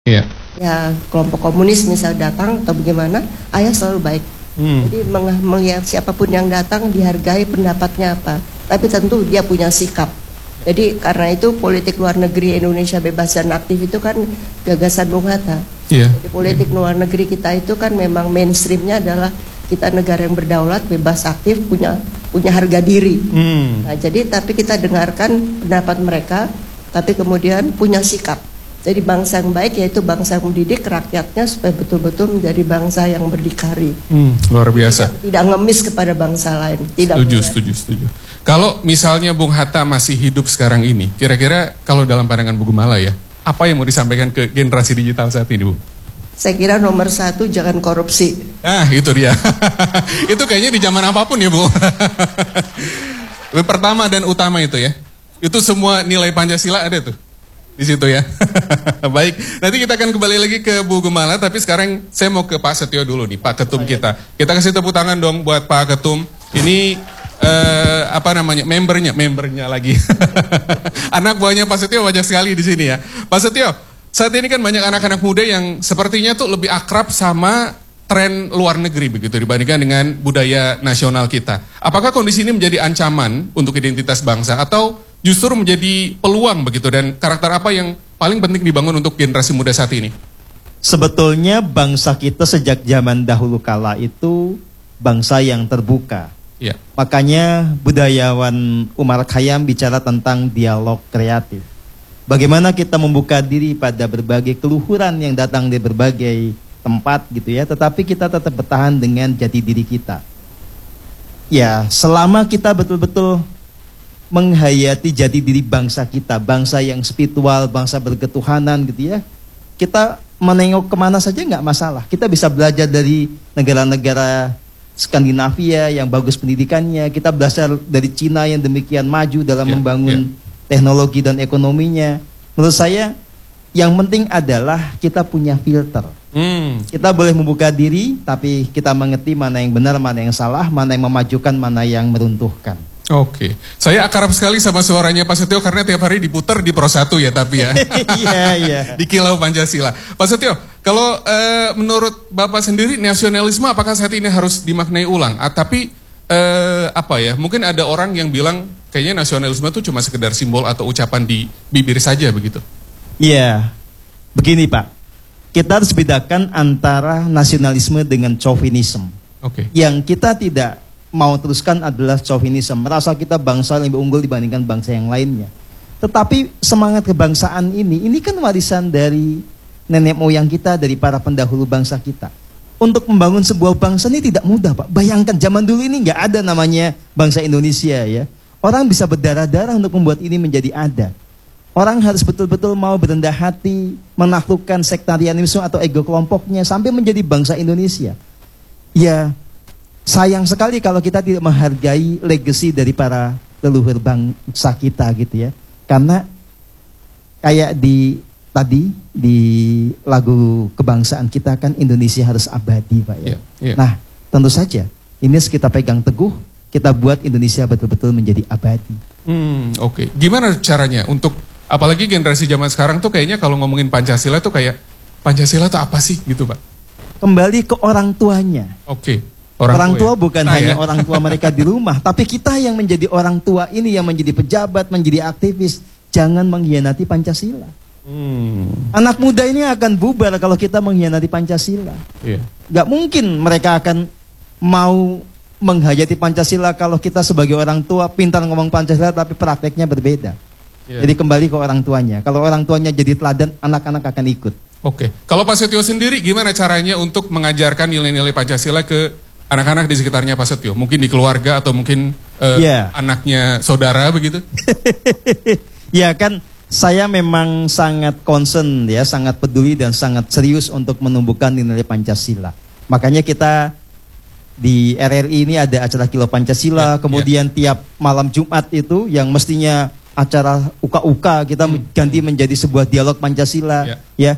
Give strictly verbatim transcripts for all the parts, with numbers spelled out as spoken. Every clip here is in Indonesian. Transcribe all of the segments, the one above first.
Iya. Ya kelompok komunis misal datang atau bagaimana, ayah selalu baik. Hmm. Jadi meng- melihat siapapun yang datang dihargai pendapatnya apa, tapi tentu dia punya sikap. Jadi karena itu politik luar negeri Indonesia bebas dan aktif itu kan gagasan Bung Hatta. Yeah. Jadi politik yeah. luar negeri kita itu kan memang mainstreamnya adalah kita negara yang berdaulat, bebas aktif, punya punya harga diri. Hmm. Nah, jadi tapi kita dengarkan pendapat mereka, tapi kemudian punya sikap. Jadi bangsa yang baik yaitu bangsa yang mendidik rakyatnya supaya betul-betul menjadi bangsa yang berdikari. Hmm, luar biasa. Tidak, tidak ngemis kepada bangsa lain. Tidak setuju, boleh. setuju, setuju. Kalau misalnya Bung Hatta masih hidup sekarang ini, kira-kira kalau dalam pandangan Bu Gumala ya, apa yang mau disampaikan ke generasi digital saat ini, Bu? Saya kira nomor satu jangan korupsi. Ah, itu dia. Itu kayaknya di zaman apapun ya, Bu. Pertama dan utama itu ya. Itu semua nilai Pancasila ada tuh di situ ya. Baik, nanti kita akan kembali lagi ke Bu Gumala, tapi sekarang saya mau ke Pak Setio dulu nih, Pak Ketum kita. Kita kasih tepuk tangan dong buat Pak Ketum. Ini eh, apa namanya? Membernya, membernya lagi. Anak buahnya Pak Setio banyak sekali di sini ya. Pak Setio, saat ini kan banyak anak-anak muda yang sepertinya tuh lebih akrab sama tren luar negeri begitu dibandingkan dengan budaya nasional kita. Apakah kondisi ini menjadi ancaman untuk identitas bangsa atau justru menjadi peluang begitu, dan karakter apa yang paling penting dibangun untuk generasi muda saat ini? Sebetulnya bangsa kita sejak zaman dahulu kala itu bangsa yang terbuka. Ya. Makanya budayawan Umar Khayyam bicara tentang dialog kreatif. Bagaimana kita membuka diri pada berbagai keluhuran yang datang dari berbagai tempat gitu ya, tetapi kita tetap bertahan dengan jati diri kita. Ya, selama kita betul-betul menghayati jati diri bangsa kita, bangsa yang spiritual, bangsa berketuhanan gitu ya, kita menengok kemana saja nggak masalah. Kita bisa belajar dari negara-negara Skandinavia yang bagus pendidikannya, kita belajar dari Cina yang demikian maju dalam yeah, membangun yeah. teknologi dan ekonominya. Menurut saya yang penting adalah kita punya filter. Hmm. Kita boleh membuka diri, tapi kita mengerti mana yang benar, mana yang salah, mana yang memajukan, mana yang meruntuhkan. Oke, saya akrab sekali sama suaranya Pak Setio karena tiap hari diputar di Pro satu ya, tapi ya. Iya, iya. Di Kilau Pancasila. Pak Setio, kalau uh, menurut Bapak sendiri nasionalisme apakah saat ini harus dimaknai ulang? Ah, tapi uh, apa ya? Mungkin ada orang yang bilang kayaknya nasionalisme itu cuma sekedar simbol atau ucapan di bibir saja begitu. Iya, begini Pak. Kita harus bedakan antara nasionalisme dengan chauvinisme. Oke. Yang kita tidak mau teruskan adalah chauvinisme, merasa kita bangsa yang lebih unggul dibandingkan bangsa yang lainnya. Tetapi semangat kebangsaan ini, ini kan warisan dari nenek moyang kita, dari para pendahulu bangsa kita. Untuk membangun sebuah bangsa ini tidak mudah Pak. Bayangkan zaman dulu ini nggak ada namanya bangsa Indonesia ya. Orang bisa berdarah-darah untuk membuat ini menjadi ada. Orang harus betul-betul mau berendah hati, menaklukkan sektarianisme atau ego kelompoknya sampai menjadi bangsa Indonesia. Ya, sayang sekali kalau kita tidak menghargai legacy dari para leluhur bangsa kita gitu ya. Karena kayak di tadi di lagu kebangsaan kita kan Indonesia harus abadi Pak ya. Yeah, yeah. Nah, tentu saja ini harus kita pegang teguh, kita buat Indonesia betul-betul menjadi abadi. Hmm, oke. Okay. Gimana caranya untuk, apalagi generasi zaman sekarang tuh kayaknya kalau ngomongin Pancasila tuh kayak Pancasila tuh apa sih gitu Pak? Kembali ke orang tuanya. Oke. Okay. Orang, orang tua, tua ya? bukan nah, hanya ya? orang tua mereka di rumah, tapi kita yang menjadi orang tua ini, yang menjadi pejabat, menjadi aktivis, jangan mengkhianati Pancasila. Hmm. Anak muda ini akan bubar kalau kita mengkhianati Pancasila. Yeah. Gak mungkin mereka akan mau menghayati Pancasila kalau kita sebagai orang tua pintar ngomong Pancasila tapi prakteknya berbeda. Yeah. Jadi kembali ke orang tuanya. Kalau orang tuanya jadi teladan, anak-anak akan ikut. Oke. Okay. Kalau Pak Setio sendiri gimana caranya untuk mengajarkan nilai-nilai Pancasila ke anak-anak di sekitarnya Pak Setio? Mungkin di keluarga atau mungkin uh, yeah. anaknya saudara begitu? Ya kan, saya memang sangat concern ya, sangat peduli dan sangat serius untuk menumbuhkan nilai Pancasila. Makanya kita di R R I ini ada acara Kilau Pancasila, yeah, kemudian yeah. tiap malam Jumat itu yang mestinya acara uka-uka kita hmm. ganti menjadi sebuah dialog Pancasila, yeah. ya.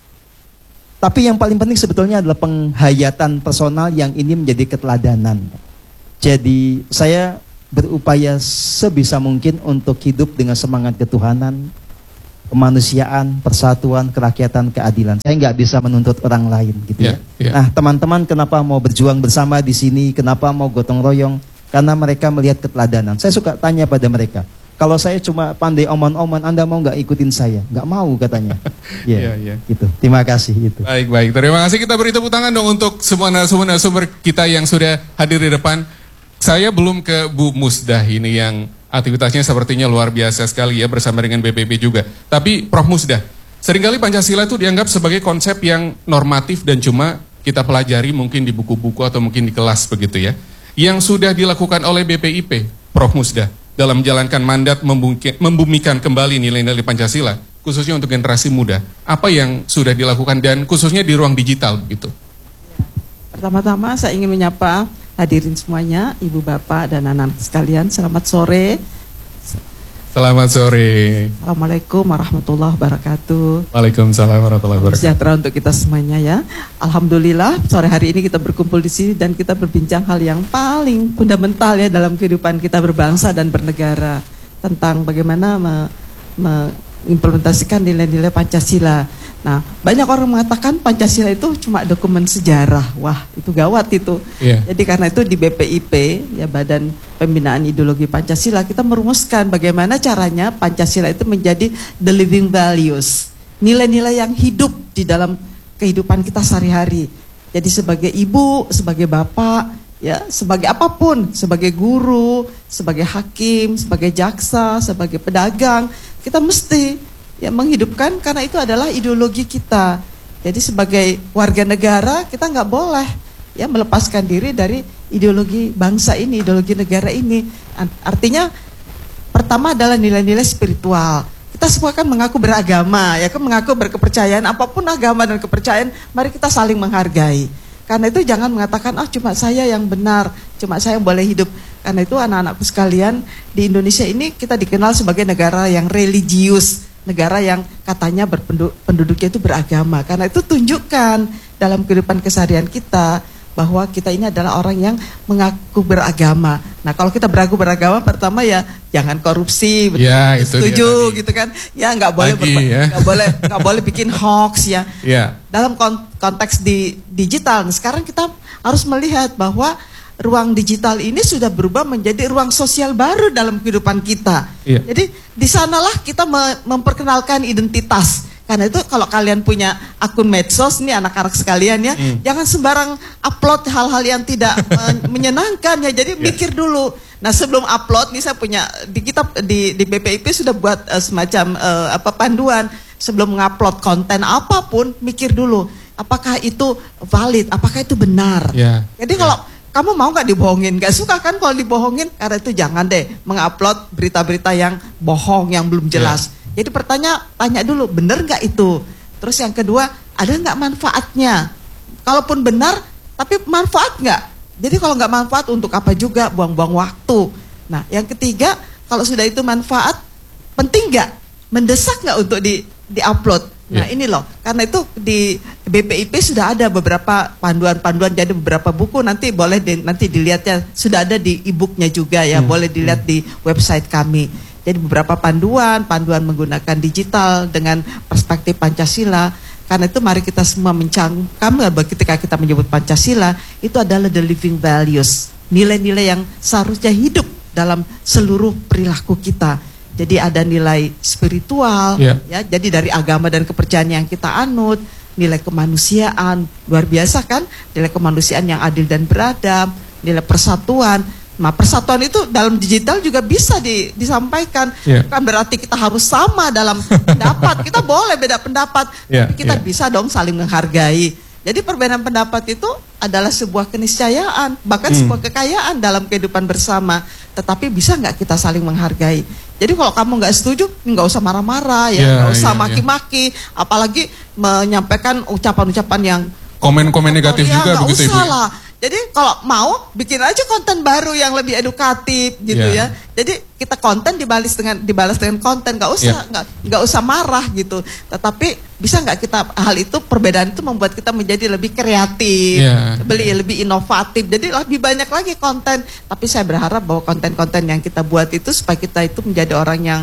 Tapi yang paling penting sebetulnya adalah penghayatan personal yang ini menjadi keteladanan. Jadi saya berupaya sebisa mungkin untuk hidup dengan semangat ketuhanan, kemanusiaan, persatuan, kerakyatan, keadilan. Saya nggak bisa menuntut orang lain gitu ya. Yeah, yeah. Nah, teman-teman kenapa mau berjuang bersama di sini? Kenapa mau gotong royong? Karena mereka melihat keteladanan. Saya suka tanya pada mereka, kalau saya cuma pandai omon-omon, Anda mau nggak ikutin saya? Nggak mau katanya. Ya, yeah, yeah. Gitu. Terima kasih itu. Baik, baik. Terima kasih. Kita beri tepuk tangan dong untuk semua narasumber-narasumber kita yang sudah hadir di depan. Saya belum ke Bu Musdah ini yang aktivitasnya sepertinya luar biasa sekali ya bersama dengan B P I P juga. Tapi Prof Musdah, seringkali Pancasila itu dianggap sebagai konsep yang normatif dan cuma kita pelajari mungkin di buku-buku atau mungkin di kelas begitu ya. Yang sudah dilakukan oleh B P I P, Prof Musdah, dalam menjalankan mandat membumikan kembali nilai-nilai Pancasila, khususnya untuk generasi muda. Apa yang sudah dilakukan dan khususnya di ruang digital begitu? Pertama-tama saya ingin menyapa hadirin semuanya, Ibu Bapak dan anak-anak sekalian, selamat sore. Selamat sore. Assalamualaikum warahmatullahi wabarakatuh. Waalaikumsalam warahmatullahi wabarakatuh. Sejahtera untuk kita semuanya ya. Alhamdulillah sore hari ini kita berkumpul di sini dan kita berbincang hal yang paling fundamental ya dalam kehidupan kita berbangsa dan bernegara, tentang bagaimana me- mengimplementasikan nilai-nilai Pancasila. Nah, banyak orang mengatakan Pancasila itu cuma dokumen sejarah. Wah, itu gawat itu. Yeah. Jadi karena itu di B P I P, ya Badan Pembinaan Ideologi Pancasila, kita merumuskan bagaimana caranya Pancasila itu menjadi the living values. Nilai-nilai yang hidup di dalam kehidupan kita sehari-hari. Jadi sebagai ibu, sebagai bapak, ya, sebagai apapun, sebagai guru, sebagai hakim, sebagai jaksa, sebagai pedagang, kita mesti ya menghidupkan, karena itu adalah ideologi kita. Jadi sebagai warga negara kita nggak boleh ya melepaskan diri dari ideologi bangsa ini, ideologi negara ini. Artinya pertama adalah nilai-nilai spiritual. Kita semua kan mengaku beragama, ya kan, mengaku berkepercayaan, apapun agama dan kepercayaan, mari kita saling menghargai. Karena itu jangan mengatakan, ah cuma saya yang benar, cuma saya yang boleh hidup. Karena itu anak-anakku sekalian, di Indonesia ini kita dikenal sebagai negara yang religius, negara yang katanya berpenduduknya itu beragama. Karena itu tunjukkan dalam kehidupan keseharian kita bahwa kita ini adalah orang yang mengaku beragama. Nah, kalau kita beraku beragama, pertama ya jangan korupsi, ya, itu setuju gitu kan? Ya nggak boleh berba- ya. nggak boleh nggak boleh bikin hoax ya. Ya. Dalam konteks di digital, nah, sekarang kita harus melihat bahwa ruang digital ini sudah berubah menjadi ruang sosial baru dalam kehidupan kita. Iya. Jadi di sanalah kita me- memperkenalkan identitas. Karena itu kalau kalian punya akun medsos nih anak-anak sekalian ya, hmm. jangan sembarang upload hal-hal yang tidak uh, menyenangkan ya. Jadi yeah. mikir dulu. Nah, sebelum upload nih saya punya di kita di di B P I P sudah buat uh, semacam uh, apa panduan sebelum mengupload konten apapun, mikir dulu apakah itu valid, apakah itu benar. Yeah. Jadi yeah. kalau kamu mau nggak dibohongin? Gak suka kan kalau dibohongin? Karena itu jangan deh mengupload berita-berita yang bohong, yang belum jelas. Yeah. Jadi pertanyaan, tanya dulu, benar nggak itu? Terus yang kedua, ada nggak manfaatnya? Kalaupun benar, tapi manfaat nggak? Jadi kalau nggak manfaat, untuk apa juga buang-buang waktu? Nah, yang ketiga, kalau sudah itu manfaat, penting nggak? Mendesak nggak untuk di di-upload? Nah yeah. ini loh, karena itu di B P I P sudah ada beberapa panduan-panduan, jadi beberapa buku nanti boleh di, nanti dilihatnya, sudah ada di e-booknya juga ya, hmm. boleh dilihat hmm. di website kami. Jadi beberapa panduan, panduan menggunakan digital dengan perspektif Pancasila. Karena itu mari kita semua mencangkam ketika kita menyebut Pancasila, itu adalah the living values, nilai-nilai yang seharusnya hidup dalam seluruh perilaku kita. Jadi ada nilai spiritual, yeah. ya. Jadi dari agama dan kepercayaan yang kita anut, nilai kemanusiaan, luar biasa kan? Nilai kemanusiaan yang adil dan beradab, nilai persatuan. Nah, persatuan itu dalam digital juga bisa di, disampaikan. Yeah. Bukan berarti kita harus sama dalam pendapat. Kita boleh beda pendapat, yeah. tapi kita yeah. bisa dong saling menghargai. Jadi perbedaan pendapat itu adalah sebuah keniscayaan, bahkan hmm. sebuah kekayaan dalam kehidupan bersama. Tetapi bisa nggak kita saling menghargai? Jadi kalau kamu nggak setuju, nggak usah marah-marah ya, nggak yeah, usah yeah, maki-maki, yeah. apalagi menyampaikan ucapan-ucapan yang komen-komen negatif ya, juga begitu usah Ibu. Lah. Jadi kalau mau bikin aja konten baru yang lebih edukatif gitu yeah. ya. Jadi kita konten dibalas dengan dibalas dengan konten, nggak usah nggak yeah. nggak usah marah gitu. Tetapi bisa nggak kita hal itu, perbedaan itu membuat kita menjadi lebih kreatif, yeah. lebih lebih inovatif. Jadi lebih banyak lagi konten. Tapi saya berharap bahwa konten-konten yang kita buat itu supaya kita itu menjadi orang yang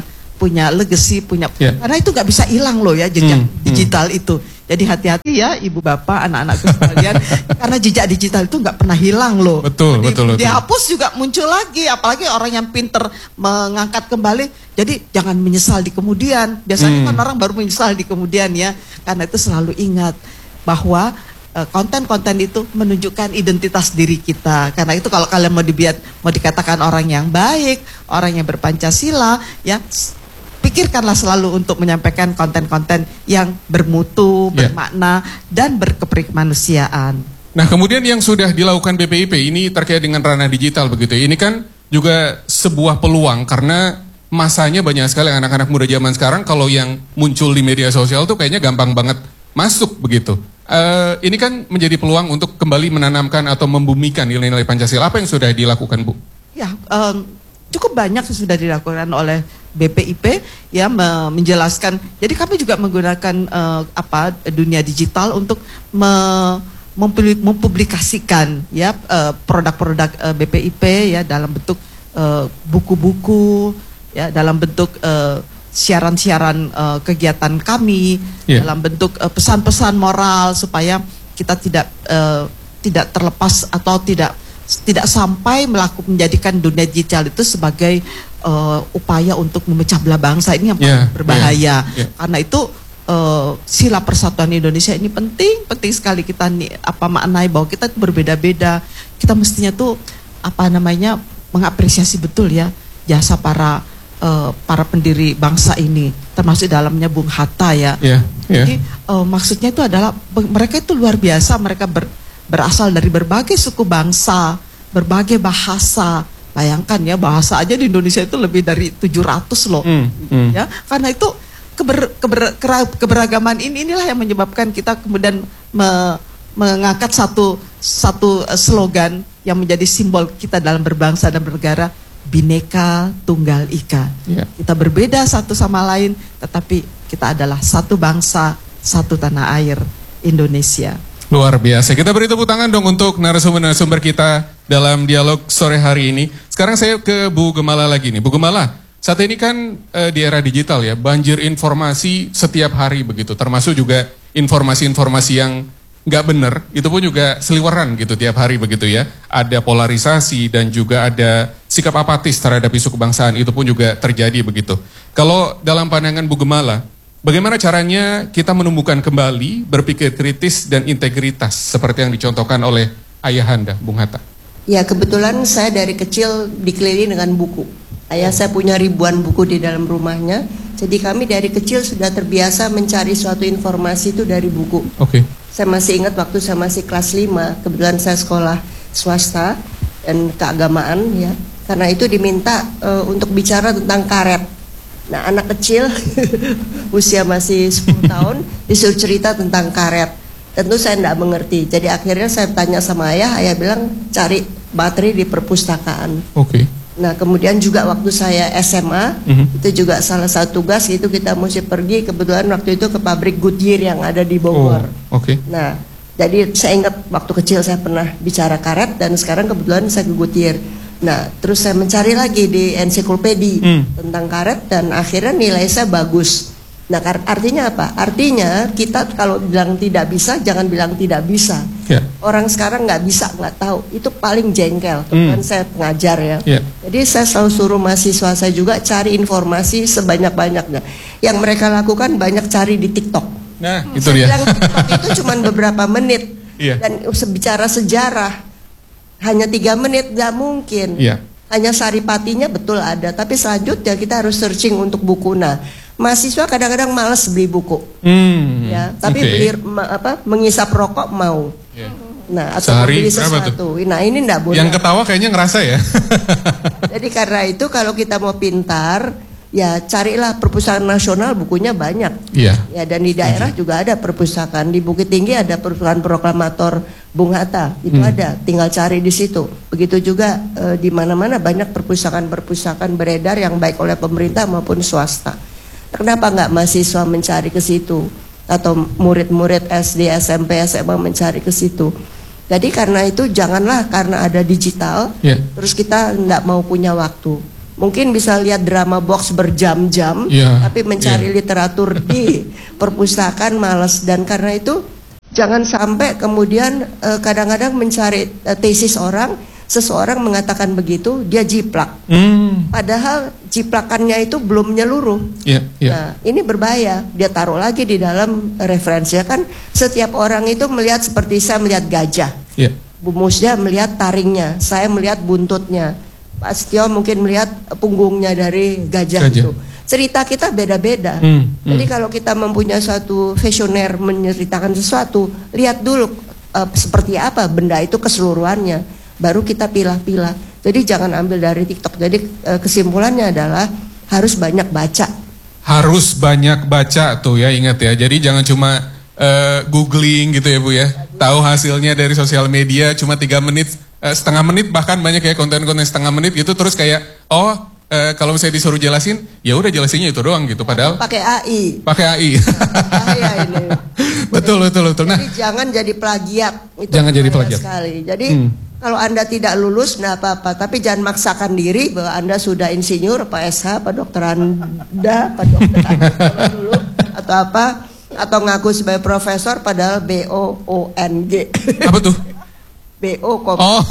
punya legacy, punya Yeah. karena itu nggak bisa hilang loh ya jejak Hmm, hmm. digital itu. Jadi hati-hati ya ibu bapak, anak-anakku sekalian, karena jejak digital itu nggak pernah hilang loh. Betul, Jadi, betul, betul. dihapus juga muncul lagi, apalagi orang yang pinter mengangkat kembali. Jadi jangan menyesal di kemudian. Biasanya Hmm. kan orang baru menyesal di kemudian ya. Karena itu selalu ingat bahwa eh, konten-konten itu menunjukkan identitas diri kita. Karena itu kalau kalian mau dibiat, mau dikatakan orang yang baik, orang yang berpancasila, ya pikirkanlah selalu untuk menyampaikan konten-konten yang bermutu, Ya. bermakna, dan berkemanusiaan. Nah, kemudian yang sudah dilakukan B P I P ini terkait dengan ranah digital begitu. Ini kan juga sebuah peluang karena masanya banyak sekali anak-anak muda zaman sekarang kalau yang muncul di media sosial tuh kayaknya gampang banget masuk begitu. Eh, ini kan menjadi peluang untuk kembali menanamkan atau membumikan nilai-nilai Pancasila. Apa yang sudah dilakukan, Bu? Ya, em, cukup banyak yang sudah dilakukan oleh B P I P ya me- menjelaskan. Jadi kami juga menggunakan eh, apa dunia digital untuk me- mempubli- mempublikasikan ya eh, produk-produk eh, B P I P ya dalam bentuk eh, buku-buku ya dalam bentuk eh, siaran-siaran eh, kegiatan kami Yeah. dalam bentuk eh, pesan-pesan moral supaya kita tidak eh, tidak terlepas atau tidak tidak sampai melakukan menjadikan dunia digital itu sebagai uh, upaya untuk memecah belah bangsa. Ini yang paling Yeah, berbahaya. yeah, yeah. Karena itu uh, sila persatuan Indonesia ini penting, penting sekali kita nih apa maknai bahwa kita tuh berbeda-beda. Kita mestinya tuh apa namanya mengapresiasi betul ya jasa para uh, para pendiri bangsa ini, termasuk dalamnya Bung Hatta ya. Yeah, yeah. Jadi uh, maksudnya itu adalah be- mereka itu luar biasa, mereka ber, berasal dari berbagai suku bangsa, berbagai bahasa. Bayangkan ya, bahasa aja di Indonesia itu lebih dari tujuh ratus loh. Hmm, hmm. Ya, karena itu keber, keber, kera- keberagaman ini inilah yang menyebabkan kita kemudian me- mengangkat satu satu uh, slogan yang menjadi simbol kita dalam berbangsa dan bernegara, Bhinneka Tunggal Ika. Ya. Kita berbeda satu sama lain, tetapi kita adalah satu bangsa, satu tanah air, Indonesia. Luar biasa. Kita beri tepuk tangan dong untuk narasumber-narasumber kita dalam dialog sore hari ini. Sekarang saya ke Bu Gemala lagi nih. Bu Gemala, saat ini kan eh, di era digital ya, banjir informasi setiap hari begitu. Termasuk juga informasi-informasi yang nggak benar, itu pun juga seliweran gitu tiap hari begitu ya. Ada polarisasi dan juga ada sikap apatis terhadap isu kebangsaan, itu pun juga terjadi begitu. Kalau dalam pandangan Bu Gemala, bagaimana caranya kita menumbuhkan kembali berpikir kritis dan integritas seperti yang dicontohkan oleh Ayahanda, Bung Hatta? Ya, kebetulan saya dari kecil dikelilingi dengan buku. Ayah saya punya ribuan buku di dalam rumahnya. Jadi kami dari kecil sudah terbiasa mencari suatu informasi itu dari buku. Oke. Saya masih ingat waktu saya masih kelas lima, kebetulan saya sekolah swasta dan keagamaan ya. Karena itu diminta uh, untuk bicara tentang karet. Nah, anak kecil usia masih sepuluh tahun disuruh cerita tentang karet. Tentu saya tidak mengerti. Jadi akhirnya saya tanya sama ayah, ayah bilang cari baterai di perpustakaan. Oke. Nah, kemudian juga waktu saya S M A, Mhm. itu juga salah satu tugas itu kita mesti pergi kebetulan waktu itu ke pabrik Goodyear yang ada di Bogor. Oh, oke. Nah, jadi saya ingat waktu kecil saya pernah bicara karet dan sekarang kebetulan saya ke Goodyear. Nah, terus saya mencari lagi di ensiklopedi Hmm. tentang karet dan akhirnya nilai saya bagus. Nah, kar- artinya apa? Artinya kita kalau bilang tidak bisa, jangan bilang tidak bisa. Ya. Orang sekarang nggak bisa, nggak tahu. Itu paling jengkel. Kan saya pengajar ya. Ya. Jadi saya selalu suruh mahasiswa saya juga cari informasi sebanyak-banyaknya. Yang mereka lakukan banyak cari di TikTok. Nah, itu Saya dia. bilang TikTok itu cuma beberapa menit. Iya. Dan bicara sejarah hanya tiga menit nggak mungkin. Iya. Hanya saripatinya betul ada, tapi selanjutnya kita harus searching untuk buku. Nah, mahasiswa kadang-kadang malas beli buku, Hmm. ya. Tapi oke. beli ma- apa mengisap rokok mau. Ya. Nah, atau Sehari membeli berapa sesuatu. Nah, ini enggak boleh. Yang ketawa kayaknya ngerasa ya. Jadi karena itu kalau kita mau pintar, ya carilah perpustakaan nasional, bukunya banyak. Iya. Ya, dan di daerah juga ada perpustakaan. Di Bukit Tinggi ada perpustakaan proklamator Bung Hatta, itu Hmm. ada. Tinggal cari di situ. Begitu juga eh, di mana-mana banyak perpustakaan-perpustakaan beredar yang baik oleh pemerintah maupun swasta. Kenapa nggak mahasiswa mencari ke situ atau murid-murid S D, S M P, S M A mencari ke situ? Jadi karena itu janganlah karena ada digital, Ya. terus kita nggak mau punya waktu. mungkin bisa lihat drama box berjam-jam, yeah, tapi mencari yeah. literatur di perpustakaan malas. Dan karena itu jangan sampai kemudian uh, kadang-kadang mencari uh, tesis orang, seseorang mengatakan begitu, dia jiplak. Mm. Padahal jiplakannya itu belum menyeluruh. Yeah, yeah. Nah, ini berbahaya. Dia taruh lagi di dalam referensi. Kan setiap orang itu melihat seperti saya melihat gajah. Yeah. Bu Musda melihat taringnya, saya melihat buntutnya. Pak Setio mungkin melihat punggungnya dari gajah, gajah. itu. Cerita kita beda-beda. Hmm, hmm. Jadi kalau kita mempunyai suatu visioner menceritakan sesuatu, lihat dulu uh, seperti apa benda itu keseluruhannya. Baru kita pilah-pilah. Jadi jangan ambil dari TikTok. Jadi uh, kesimpulannya adalah harus banyak baca. Harus banyak baca tuh ya, ingat ya. Jadi jangan cuma uh, googling gitu ya Bu ya. Tahu hasilnya dari sosial media cuma tiga menit. Setengah menit, bahkan banyak ya konten-konten setengah menit gitu, terus kayak oh e, kalau misalnya disuruh jelasin ya udah jelasinnya itu doang gitu, padahal pakai A I pakai A I bahaya ini. betul betul betul. Nah, jadi jangan jadi plagiat, itu jangan jadi plagiat sekali. Jadi hmm. kalau Anda tidak lulus nggak apa-apa, tapi jangan maksakan diri bahwa Anda sudah insinyur, Pak S H, Pak Dokter Anda, Pak Dokter Anda dulu atau apa, atau ngaku sebagai profesor padahal B O O N G. Apa tuh? B O kok. Oh,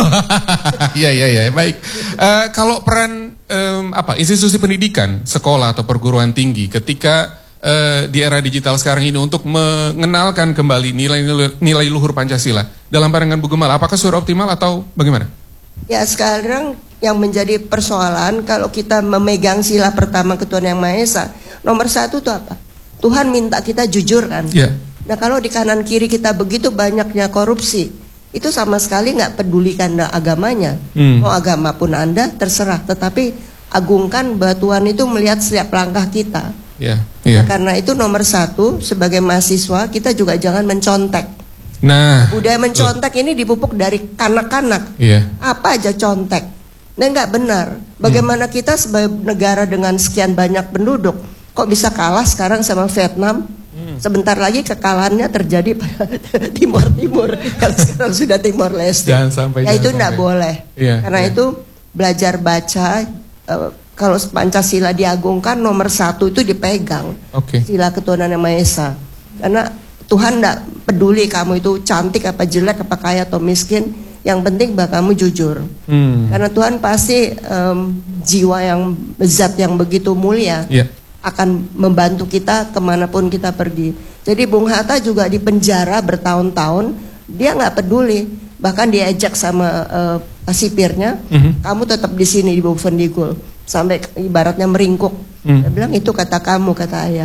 iya iya iya, baik. Uh, kalau peran um, apa institusi pendidikan, sekolah atau perguruan tinggi ketika uh, di era digital sekarang ini untuk mengenalkan kembali nilai-nilai nilai luhur Pancasila dalam pandangan Bu Gemala, apakah sudah optimal atau bagaimana? Ya sekarang yang menjadi persoalan kalau kita memegang sila pertama Ketuhanan Yang Maha Esa, nomor satu itu apa? Tuhan minta kita jujur kan. Yeah. Nah kalau di kanan kiri kita begitu banyaknya korupsi, itu sama sekali nggak peduli karena agamanya. Hmm. Mau agama pun Anda terserah, tetapi agungkan bahwa Tuhan itu melihat setiap langkah kita. Yeah, yeah. Nah, karena itu nomor satu sebagai mahasiswa kita juga jangan mencontek. Nah, budaya mencontek uh. ini dipupuk dari kanak-kanak. Yeah. Apa aja contek. Nah nggak benar. Bagaimana hmm. kita sebagai negara dengan sekian banyak penduduk kok bisa kalah sekarang sama Vietnam? Sebentar lagi kekalahannya terjadi pada Timur Timur yang sekarang sudah Timor Leste. Jangan sampai. Ya itu tidak boleh. Ya, karena ya. itu belajar baca. Uh, kalau Pancasila diagungkan nomor satu itu dipegang. Okay. Sila Ketuhanan Yang Maha Esa. Karena Tuhan tidak peduli kamu itu cantik apa jelek apa kaya atau miskin. Yang penting bahwa kamu jujur. Hmm. Karena Tuhan pasti um, jiwa yang zat yang begitu mulia. Yeah. Akan membantu kita kemanapun kita pergi. Jadi Bung Hatta juga di penjara bertahun-tahun, dia nggak peduli, bahkan diajak sama uh, sipirnya, mm-hmm. kamu tetap di sini di Bovendigul, sampai ibaratnya meringkuk. Mm. Dia bilang itu kata kamu, kata ayah.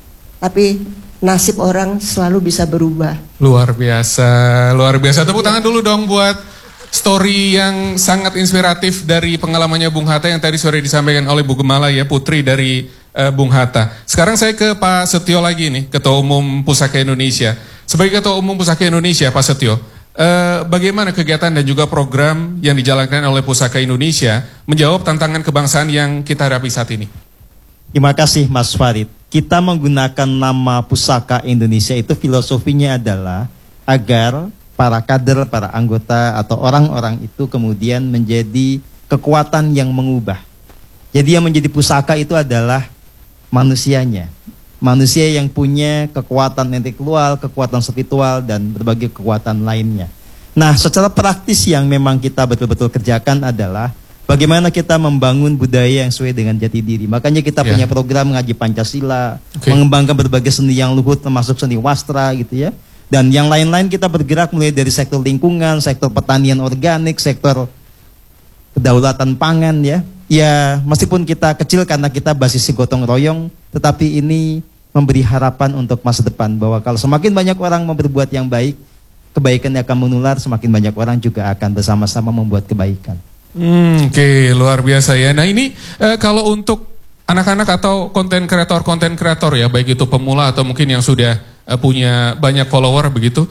Tapi nasib orang selalu bisa berubah. Luar biasa, luar biasa. Tepuk tangan dulu dong buat story yang sangat inspiratif dari pengalamannya Bung Hatta yang tadi sore disampaikan oleh Bu Gemala ya, putri dari Uh, Bung Hatta. Sekarang saya ke Pak Setio lagi nih, Ketua Umum Pusaka Indonesia. Sebagai Ketua Umum Pusaka Indonesia, Pak Setio, uh, bagaimana kegiatan dan juga program yang dijalankan oleh Pusaka Indonesia menjawab tantangan kebangsaan yang kita hadapi saat ini? Terima kasih Mas Farid. Kita menggunakan nama Pusaka Indonesia itu filosofinya adalah agar para kader, para anggota atau orang-orang itu kemudian menjadi kekuatan yang mengubah. Jadi yang menjadi pusaka itu adalah manusianya, manusia yang punya kekuatan intelektual, kekuatan spiritual, dan berbagai kekuatan lainnya. Nah, secara praktis yang memang kita betul-betul kerjakan adalah bagaimana kita membangun budaya yang sesuai dengan jati diri. Makanya kita yeah. punya program ngaji Pancasila, okay. mengembangkan berbagai seni yang luhur, termasuk seni wastra gitu ya. Dan yang lain-lain kita bergerak mulai dari sektor lingkungan, sektor pertanian organik, sektor kedaulatan pangan ya. Ya, meskipun kita kecil karena kita basis gotong royong, tetapi ini memberi harapan untuk masa depan bahwa kalau semakin banyak orang mau berbuat yang baik, kebaikan akan menular, semakin banyak orang juga akan bersama-sama membuat kebaikan. Hmm, Oke, okay, luar biasa ya. Nah ini eh, kalau untuk anak-anak atau konten kreator, konten kreator ya, baik itu pemula atau mungkin yang sudah eh, punya banyak follower begitu,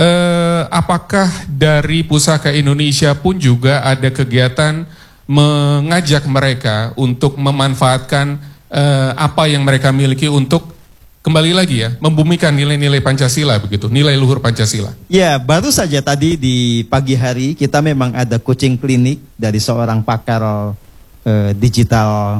eh, apakah dari Pusaka Indonesia pun juga ada kegiatan mengajak mereka untuk memanfaatkan uh, apa yang mereka miliki untuk kembali lagi ya, membumikan nilai-nilai Pancasila begitu, nilai luhur Pancasila? Ya, baru saja tadi di pagi hari kita memang ada coaching klinik dari seorang pakar uh, digital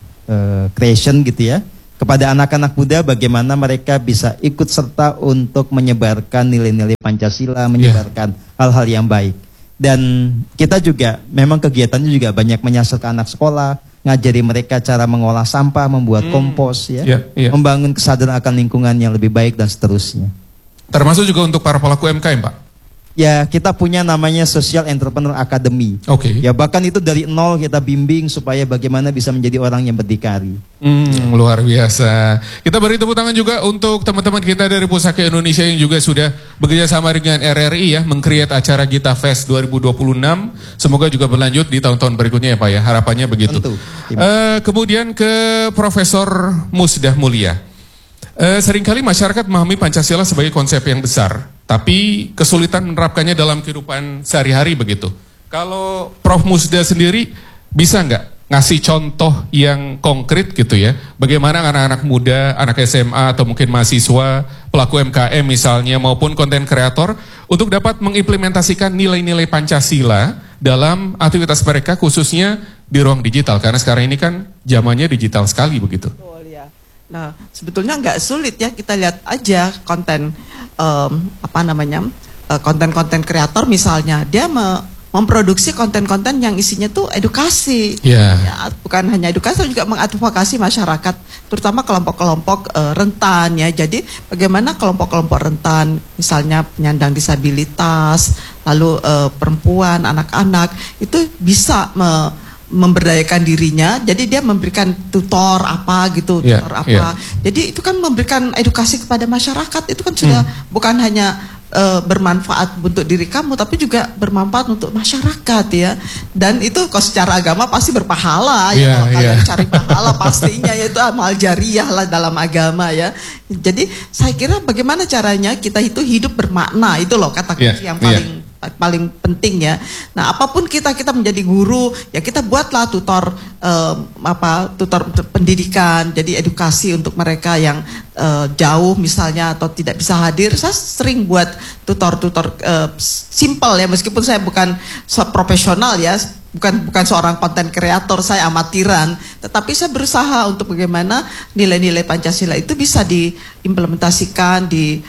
uh, creation gitu ya, kepada anak-anak muda bagaimana mereka bisa ikut serta untuk menyebarkan nilai-nilai Pancasila, menyebarkan yeah. hal-hal yang baik. Dan kita juga memang kegiatannya juga banyak menyasar ke anak sekolah, ngajari mereka cara mengolah sampah, membuat hmm. kompos ya, yeah, yeah. membangun kesadaran akan lingkungan yang lebih baik dan seterusnya. Termasuk juga untuk para pelaku U M K M, Pak? Ya, kita punya namanya Social Entrepreneur Academy. Oke. Okay. Ya, bahkan itu dari nol kita bimbing supaya bagaimana bisa menjadi orang yang berdikari. Hmm, luar biasa. Kita beri tepuk tangan juga untuk teman-teman kita dari Pusaka Indonesia yang juga sudah bekerja sama dengan R R I ya, meng-create acara Gita Fest dua ribu dua puluh enam. Semoga juga berlanjut di tahun-tahun berikutnya ya Pak ya, harapannya begitu. Tentu. Uh, kemudian ke Profesor Musdah Mulia. Uh, seringkali masyarakat memahami Pancasila sebagai konsep yang besar, tapi kesulitan menerapkannya dalam kehidupan sehari-hari begitu. Kalau Prof Musda sendiri bisa nggak ngasih contoh yang konkret gitu ya, bagaimana anak-anak muda, anak S M A atau mungkin mahasiswa, pelaku U M K M misalnya maupun konten kreator untuk dapat mengimplementasikan nilai-nilai Pancasila dalam aktivitas mereka khususnya di ruang digital, karena sekarang ini kan zamannya digital sekali begitu. Nah, sebetulnya nggak sulit ya, kita lihat aja konten um, apa namanya uh, konten-konten kreator misalnya, dia me memproduksi konten-konten yang isinya tuh edukasi, yeah. ya, bukan hanya edukasi, tapi juga mengadvokasi masyarakat, terutama kelompok-kelompok uh, rentan ya. Jadi bagaimana kelompok-kelompok rentan, misalnya penyandang disabilitas, lalu uh, perempuan, anak-anak itu bisa me memberdayakan dirinya, jadi dia memberikan tutor apa gitu, yeah, tutor apa. Yeah. Jadi itu kan memberikan edukasi kepada masyarakat, itu kan sudah hmm. bukan hanya uh, bermanfaat untuk diri kamu, tapi juga bermanfaat untuk masyarakat ya. Dan itu kalau secara agama pasti berpahala ya, yeah, kalau kalian yeah. cari pahala pastinya yaitu amal jariah lah dalam agama ya. Jadi saya kira bagaimana caranya kita itu hidup bermakna, itu loh kata kunci yeah, yang paling yeah. paling penting ya. Nah, apapun kita kita menjadi guru, ya kita buatlah tutor um, apa tutor pendidikan, jadi edukasi untuk mereka yang uh, jauh misalnya atau tidak bisa hadir. Saya sering buat tutor-tutor uh, simple ya, meskipun saya bukan profesional ya, bukan bukan seorang konten kreator, saya amatiran, tetapi saya berusaha untuk bagaimana nilai-nilai Pancasila itu bisa diimplementasikan,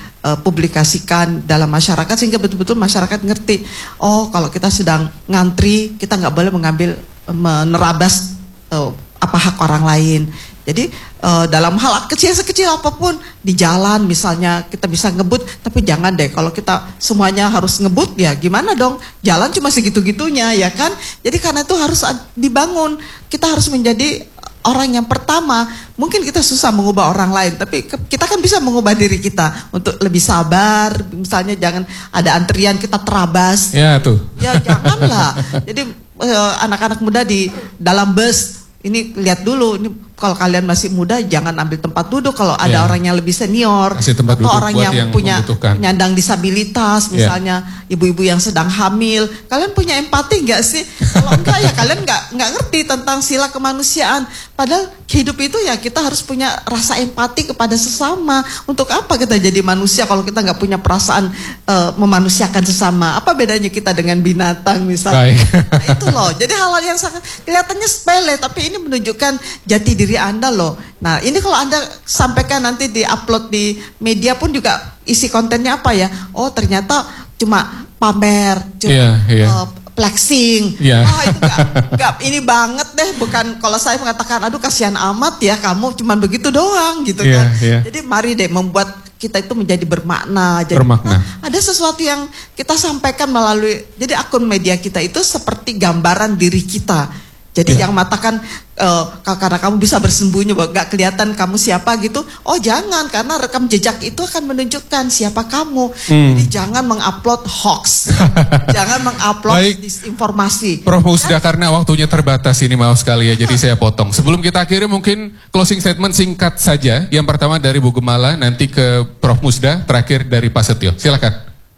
dipublikasikan dalam masyarakat sehingga betul-betul masyarakat ngerti. Oh, kalau kita sedang ngantri, kita nggak boleh mengambil menerabas uh, apa hak orang lain. Jadi uh, dalam hal kecil sekecil apapun di jalan misalnya kita bisa ngebut, tapi jangan deh kalau kita semuanya harus ngebut, ya gimana dong, jalan cuma segitu-gitunya ya kan. Jadi karena itu harus dibangun, kita harus menjadi orang yang pertama. Mungkin kita susah mengubah orang lain, tapi kita kan bisa mengubah diri kita untuk lebih sabar. Misalnya jangan ada antrian kita terabas. Ya tuh. Ya janganlah. Jadi uh, anak-anak muda di dalam bus ini lihat dulu, ini kalau kalian masih muda jangan ambil tempat duduk kalau ada yeah. orang yang lebih senior atau orang yang, yang punya penyandang disabilitas misalnya yeah. ibu-ibu yang sedang hamil. Kalian punya empati nggak sih? Kalau enggak ya kalian nggak nggak ngerti tentang sila kemanusiaan. Padahal hidup itu ya kita harus punya rasa empati kepada sesama. Untuk apa kita jadi manusia kalau kita nggak punya perasaan uh, memanusiakan sesama? Apa bedanya kita dengan binatang misalnya? Nah, itu loh. Jadi hal-hal yang sangat kelihatannya sepele tapi ini menunjukkan jati diri Anda loh. Nah ini kalau Anda sampaikan nanti di upload di media pun juga isi kontennya apa ya? Oh ternyata cuma pamer, cuma yeah, yeah. Uh, flexing. Yeah. Oh itu gak, gak ini banget deh. Bukan kalau saya mengatakan aduh kasihan amat ya kamu cuma begitu doang gitu yeah, kan. Yeah. Jadi mari deh membuat kita itu menjadi bermakna. Jadi bermakna. Nah, ada sesuatu yang kita sampaikan melalui, jadi akun media kita itu seperti gambaran diri kita. Jadi yeah. yang matakan uh, karena kamu bisa bersembunyi, gak kelihatan kamu siapa gitu. Oh jangan, karena rekam jejak itu akan menunjukkan siapa kamu. Hmm. Jadi jangan mengupload hoax, jangan mengupload disinformasi. Prof Musda, kan? Karena waktunya terbatas ini mau sekali ya, jadi saya potong. Sebelum kita akhiri mungkin closing statement singkat saja. Yang pertama dari Bu Gemala, nanti ke Prof Musda, terakhir dari Pak Setio. Silakan.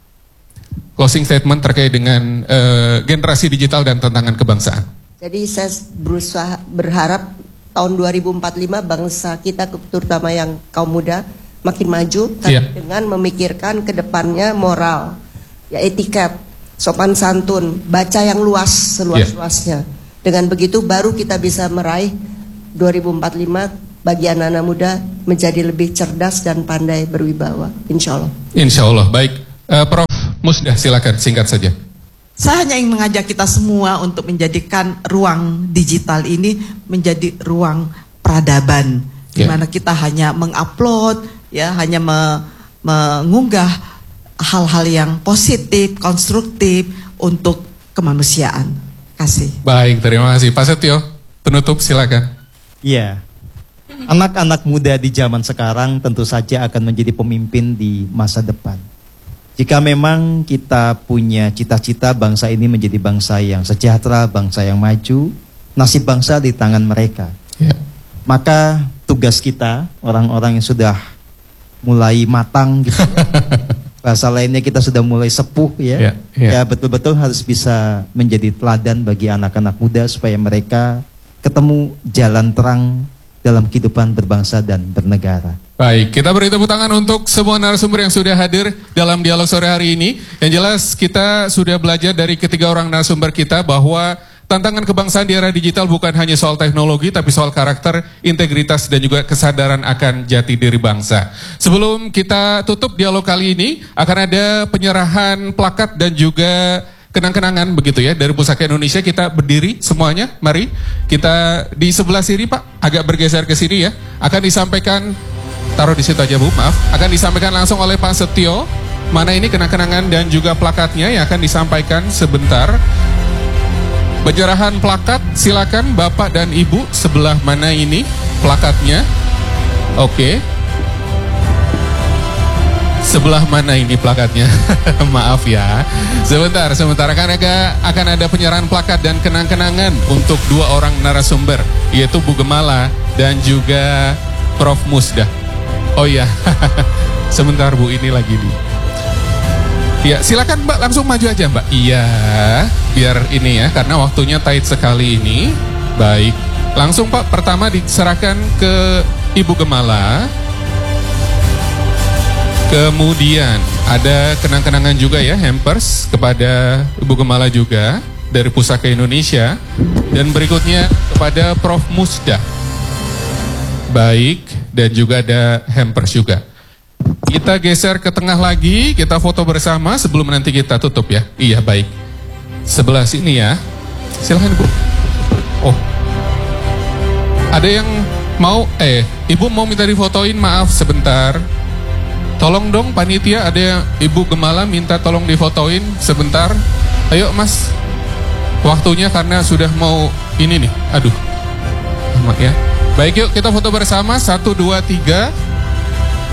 Closing statement terkait dengan uh, generasi digital dan tantangan kebangsaan. Jadi saya berusaha berharap tahun dua ribu empat puluh lima bangsa kita terutama yang kaum muda makin maju yeah. dengan memikirkan ke depannya moral, ya etiket, sopan santun, baca yang luas seluas-luasnya. Yeah. Dengan begitu baru kita bisa meraih dua ribu empat puluh lima bagi anak-anak muda menjadi lebih cerdas dan pandai berwibawa, insya Allah. Insya Allah, baik. Uh, Prof Musdah, silakan singkat saja. Saya hanya ingin mengajak kita semua untuk menjadikan ruang digital ini menjadi ruang peradaban, di mana kita hanya mengupload, ya, hanya me, mengunggah hal-hal yang positif, konstruktif untuk kemanusiaan. Kasih. Baik, terima kasih. Pak Setio, penutup silakan. Iya. Anak-anak muda di zaman sekarang tentu saja akan menjadi pemimpin di masa depan. Jika memang kita punya cita-cita bangsa ini menjadi bangsa yang sejahtera, bangsa yang maju, nasib bangsa di tangan mereka. Yeah. Maka tugas kita, orang-orang yang sudah mulai matang gitu, bahasa lainnya kita sudah mulai sepuh ya, yeah, yeah. ya betul-betul harus bisa menjadi teladan bagi anak-anak muda supaya mereka ketemu jalan terang dalam kehidupan berbangsa dan bernegara. Baik, kita beri tepuk tangan untuk semua narasumber yang sudah hadir dalam dialog sore hari ini. Yang jelas kita sudah belajar dari ketiga orang narasumber kita bahwa tantangan kebangsaan di era digital bukan hanya soal teknologi, tapi soal karakter, integritas, dan juga kesadaran akan jati diri bangsa. Sebelum kita tutup dialog kali ini, akan ada penyerahan plakat dan juga kenang-kenangan begitu ya dari Pusaka Indonesia. Kita berdiri semuanya, mari kita di sebelah sini Pak, agak bergeser ke sini ya. Akan disampaikan, taruh di situ aja Bu, maaf. Akan disampaikan langsung oleh Pak Setio. Mana ini kenang-kenangan dan juga plakatnya yang akan disampaikan sebentar. Penyerahan plakat, silakan Bapak dan Ibu sebelah mana ini plakatnya. Oke. Sebelah mana ini plakatnya? Maaf ya. Sebentar, sebentar akan ada akan ada penyerahan plakat dan kenang-kenangan untuk dua orang narasumber, yaitu Bu Gemala dan juga Prof Musdah. Oh iya. Sebentar Bu, ini lagi di. Ya, silakan Mbak, langsung maju aja Mbak. Iya, biar ini ya, karena waktunya tight sekali ini. Baik. Langsung Pak, pertama diserahkan ke Ibu Gemala. Kemudian ada kenang-kenangan juga ya, hampers kepada Ibu Gemala juga dari Pusaka Indonesia. Dan berikutnya kepada Prof Musdah. Baik, dan juga ada hampers juga. Kita geser ke tengah lagi, kita foto bersama sebelum nanti kita tutup ya. Iya, baik. Sebelah sini ya. Silahkan Bu. Oh. Ada yang mau, eh, Ibu mau minta difotoin, maaf sebentar. Tolong dong panitia, ada yang Ibu Gemala minta tolong difotoin sebentar. Ayo Mas, waktunya karena sudah mau ini nih. Aduh, amat ya. Baik yuk kita foto bersama, satu, dua, tiga.